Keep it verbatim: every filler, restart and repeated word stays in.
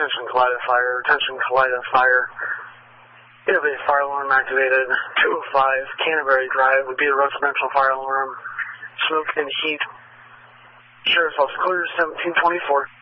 Attention collided fire, attention collided fire. Innovative fire alarm activated. two oh five Canterbury Drive would be a residential fire alarm. Smoke and heat. Sheriff's Office clear seventeen twenty-four.